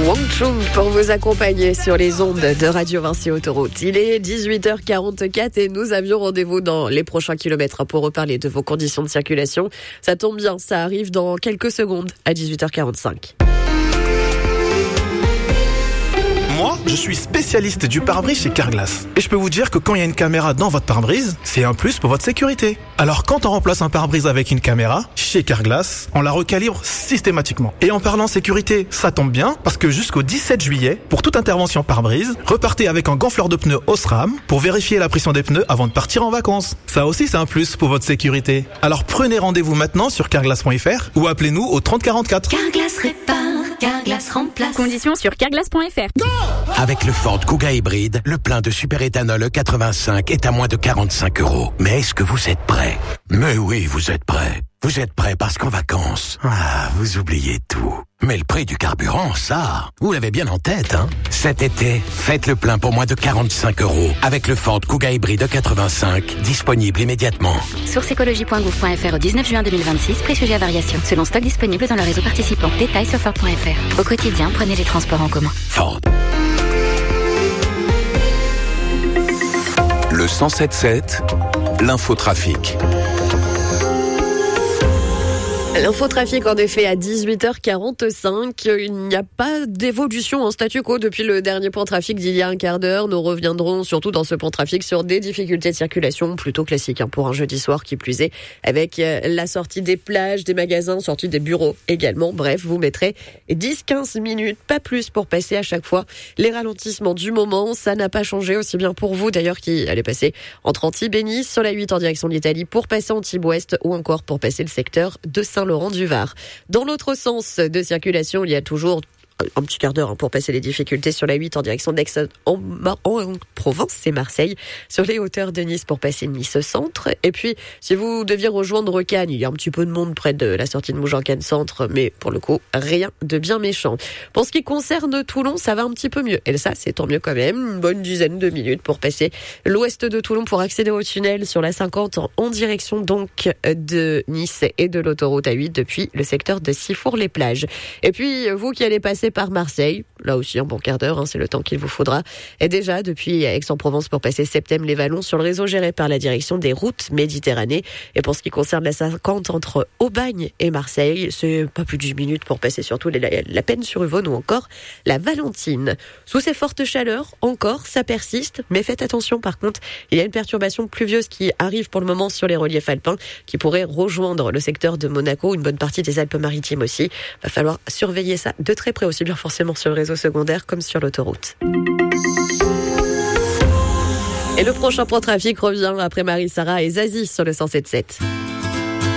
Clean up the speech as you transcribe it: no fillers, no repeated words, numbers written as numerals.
Wang Chung pour vous accompagner sur les ondes de Radio Vinci Autoroute. Il est 18h44 et nous avions rendez-vous dans les prochains kilomètres pour reparler de vos conditions de circulation. Ça tombe bien, ça arrive dans quelques secondes à 18h45. Moi, je suis spécialiste du pare-brise chez Carglass. Et je peux vous dire que quand il y a une caméra dans votre pare-brise, c'est un plus pour votre sécurité. Alors quand on remplace un pare-brise avec une caméra, chez Carglass, on la recalibre systématiquement. Et en parlant sécurité, ça tombe bien, parce que jusqu'au 17 juillet, pour toute intervention pare-brise, repartez avec un gonfleur de pneus Osram pour vérifier la pression des pneus avant de partir en vacances. Ça aussi, c'est un plus pour votre sécurité. Alors prenez rendez-vous maintenant sur carglass.fr ou appelez-nous au 30 44. Carglass répare, Carglass remplace. Conditions sur carglass.fr. Avec le Ford Kuga hybride, le plein de superéthanol E85 est à moins de 45 €. Mais est-ce que vous êtes prêts ? Mais oui, vous êtes prêts. Vous êtes prêts parce qu'en vacances, vous oubliez tout. Mais le prix du carburant, ça, vous l'avez bien en tête, hein ? Cet été, faites le plein pour moins de 45 € avec le Ford Kuga hybride E85, disponible immédiatement. Source écologie.gouv.fr au 19 juin 2026, prix sujet à variation. Selon stock disponible dans le réseau participant. Détails sur Ford.fr. Au quotidien, prenez les transports en commun. Ford. Le 107.7, l'infotrafic. L'infotrafic, en effet, à 18h45. Il n'y a pas d'évolution en statu quo depuis le dernier point trafic d'il y a un quart d'heure. Nous reviendrons surtout dans ce point trafic sur des difficultés de circulation plutôt classiques pour un jeudi soir qui plus est, avec la sortie des plages, des magasins, sortie des bureaux également. Bref, vous mettrez 10-15 minutes, pas plus, pour passer à chaque fois les ralentissements du moment. Ça n'a pas changé, aussi bien pour vous d'ailleurs qui allez passer entre Antibes-Nice sur la 8 en direction de l'Italie pour passer Antibes-Ouest ou encore pour passer le secteur de Saint-Laurent-du-Var. Dans l'autre sens de circulation, il y a toujours un petit quart d'heure pour passer les difficultés sur la 8 en direction d'Aix en Provence, c'est Marseille, sur les hauteurs de Nice pour passer Nice-Centre. Et puis, si vous deviez rejoindre Cannes, il y a un petit peu de monde près de la sortie de Mougins-Cannes-Centre, mais pour le coup, rien de bien méchant. Pour ce qui concerne Toulon, ça va un petit peu mieux. Et ça, c'est tant mieux quand même. Une bonne dizaine de minutes pour passer l'ouest de Toulon pour accéder au tunnel sur la 50 en direction donc de Nice et de l'autoroute A8 depuis le secteur de Sifour-les-Plages. Et puis, vous qui allez passer par Marseille, là aussi un bon quart d'heure, c'est le temps qu'il vous faudra. Et déjà, depuis Aix-en-Provence pour passer Septem-les-Vallons sur le réseau géré par la direction des routes Méditerranée. Et pour ce qui concerne la 50 entre Aubagne et Marseille, c'est pas plus de 10 minutes pour passer surtout la Peine-sur-Yvonne ou encore la Valentine. Sous ces fortes chaleurs, encore, ça persiste, mais faites attention par contre, il y a une perturbation pluvieuse qui arrive pour le moment sur les reliefs alpins, qui pourrait rejoindre le secteur de Monaco, une bonne partie des Alpes-Maritimes aussi. Va falloir surveiller ça de très près, aussi bien forcément sur le réseau secondaire comme sur l'autoroute. Et le prochain point trafic revient après Marie, Sarah et Zazie sur le 107.7.